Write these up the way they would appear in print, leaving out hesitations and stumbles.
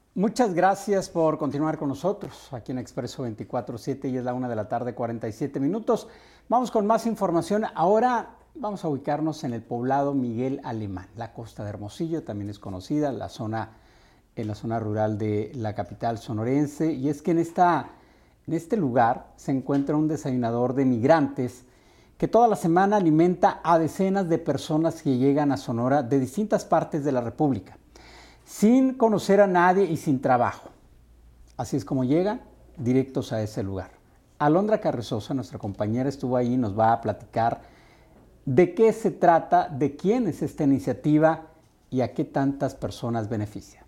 Muchas gracias por continuar con nosotros aquí en Expreso 24/7 y es la 1:47 PM. Vamos con más información. Ahora vamos a ubicarnos en el poblado Miguel Alemán. La costa de Hermosillo también es conocida, en la zona rural de la capital sonorense. Y es que en este lugar se encuentra un desayunador de migrantes que toda la semana alimenta a decenas de personas que llegan a Sonora de distintas partes de la República, sin conocer a nadie y sin trabajo. Así es como llegan directos a ese lugar. Alondra Carrizosa, nuestra compañera, estuvo ahí y nos va a platicar de qué se trata, de quién es esta iniciativa y a qué tantas personas beneficia.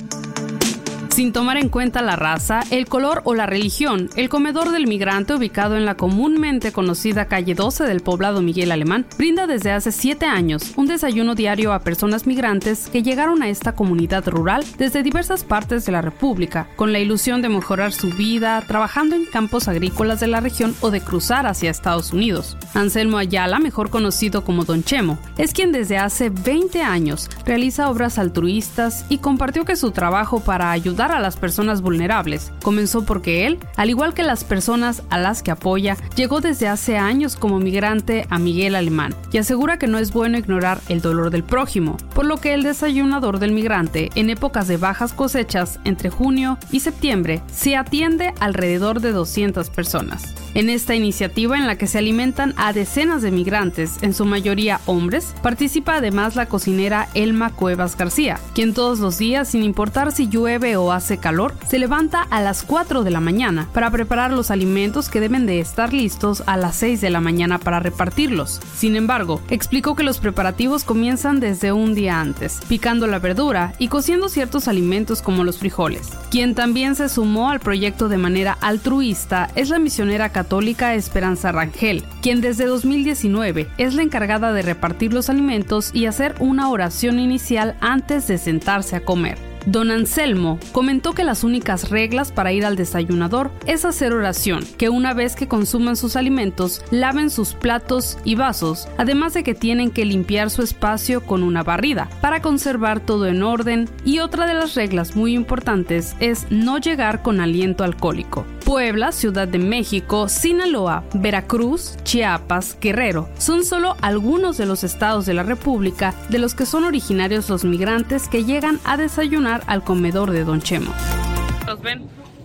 Sin tomar en cuenta la raza, el color o la religión, el comedor del migrante, ubicado en la comúnmente conocida calle 12 del poblado Miguel Alemán, brinda desde hace 7 años un desayuno diario a personas migrantes que llegaron a esta comunidad rural desde diversas partes de la República, con la ilusión de mejorar su vida, trabajando en campos agrícolas de la región o de cruzar hacia Estados Unidos. Anselmo Ayala, mejor conocido como Don Chemo, es quien desde hace 20 años realiza obras altruistas y compartió que su trabajo para ayudar a las personas vulnerables comenzó porque él, al igual que las personas a las que apoya, llegó desde hace años como migrante a Miguel Alemán y asegura que no es bueno ignorar el dolor del prójimo, por lo que el desayunador del migrante, en épocas de bajas cosechas entre junio y septiembre, se atiende alrededor de 200 personas. En esta iniciativa, en la que se alimentan a decenas de migrantes, en su mayoría hombres, participa además la cocinera Elma Cuevas García, quien todos los días, sin importar si llueve o hace calor, se levanta a las 4 de la mañana para preparar los alimentos que deben de estar listos a las 6 de la mañana para repartirlos. Sin embargo, explicó que los preparativos comienzan desde un día antes, picando la verdura y cociendo ciertos alimentos como los frijoles. Quien también se sumó al proyecto de manera altruista es la misionera católica Esperanza Rangel, quien desde 2019 es la encargada de repartir los alimentos y hacer una oración inicial antes de sentarse a comer. Don Anselmo comentó que las únicas reglas para ir al desayunador es hacer oración, que una vez que consuman sus alimentos, laven sus platos y vasos, además de que tienen que limpiar su espacio con una barrida para conservar todo en orden, y otra de las reglas muy importantes es no llegar con aliento alcohólico. Puebla, Ciudad de México, Sinaloa, Veracruz, Chiapas, Guerrero son solo algunos de los estados de la República de los que son originarios los migrantes que llegan a desayunar al comedor de Don Chemo. ¿Los ven?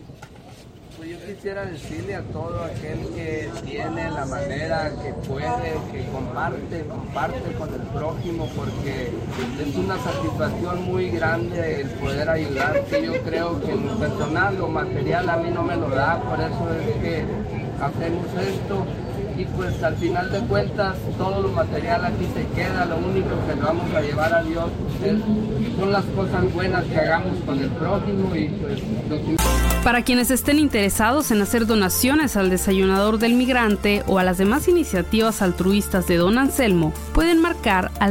Pues yo quisiera decirle a todo aquel que tiene la manera, que puede, que comparte con el prójimo, porque es una satisfacción muy grande el poder ayudar, que yo creo que en lo personal, lo material a mí no me lo da, por eso es que hacemos esto. Y pues al final de cuentas todo lo material aquí se queda, lo único que le vamos a llevar a Dios son las cosas buenas que hagamos con el prójimo. Y pues para quienes estén interesados en hacer donaciones al desayunador del migrante o a las demás iniciativas altruistas de Don Anselmo, pueden marcar al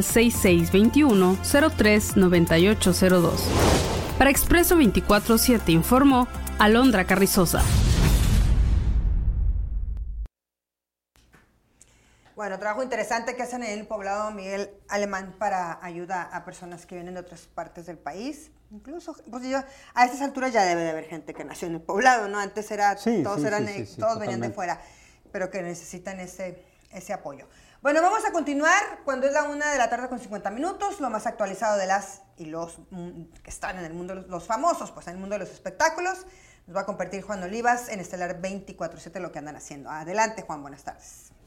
6621-039802. Para Expreso 24/7 informó Alondra Carrizosa. Bueno, trabajo interesante que hacen en el poblado Miguel Alemán para ayuda a personas que vienen de otras partes del país. Incluso, pues yo, a estas alturas ya debe de haber gente que nació en el poblado, ¿no? Antes era, todos venían de fuera, pero que necesitan ese apoyo. Bueno, vamos a continuar cuando es la 1:50 PM, lo más actualizado de las y los que están en el mundo, los famosos, pues en el mundo de los espectáculos. Nos va a compartir Juan Olivas en Estelar 24/7 lo que andan haciendo. Adelante, Juan, buenas tardes.